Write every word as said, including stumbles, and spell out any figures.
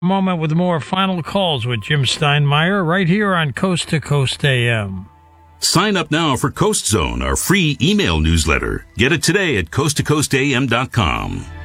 Moment with more final calls with Jim Steinmeier right here on Coast to Coast A M. Sign up now for Coast Zone, our free email newsletter. Get it today at coast to coast a m dot com.